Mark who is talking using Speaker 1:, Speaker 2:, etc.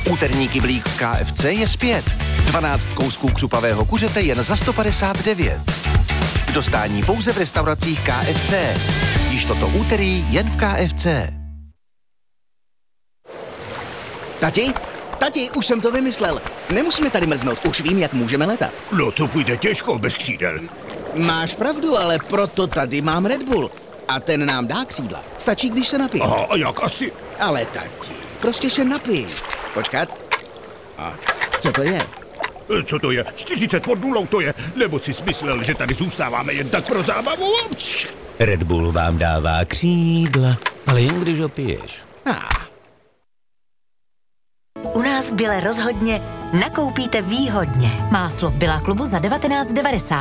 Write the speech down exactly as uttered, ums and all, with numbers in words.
Speaker 1: Úterní kyblík v K F C je zpět. dvanáct kousků křupavého kuřete jen za sto padesát devět. K dostání pouze v restauracích K F C. Již toto úterý jen v K F C.
Speaker 2: Tati? Tati, už jsem to vymyslel. Nemusíme tady mrznout, už vím, jak můžeme letat.
Speaker 3: No to půjde těžko bez křídel.
Speaker 2: Máš pravdu, ale proto tady mám Red Bull. A ten nám dá křídla. Stačí, když se napije.
Speaker 3: Aha, a jak asi?
Speaker 2: Ale tati, prostě se napij. Počkat. A co to je?
Speaker 3: Co to je? čtyřicet pod nulou to je? Nebo jsi smyslel, že tady zůstáváme jen tak pro zábavu?
Speaker 4: Red Bull vám dává křídla, ale jen když ho piješ.
Speaker 2: Ah.
Speaker 5: U nás v Bile rozhodně nakoupíte výhodně.
Speaker 6: Máslo v Billa klubu za devatenáct devadesát.